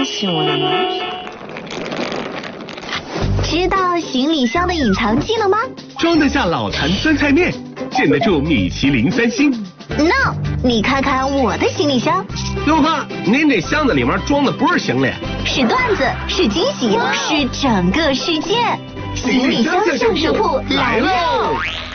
死我了吗？ 知道行李箱的隐藏技能吗？ 装得下老坛酸菜面，镇得住米其林3星。 No， 你看看我的行李箱。 刘胖，您这箱子里面装的不是行李， 是段子，是惊喜，是整个世界。行李箱相声铺来喽！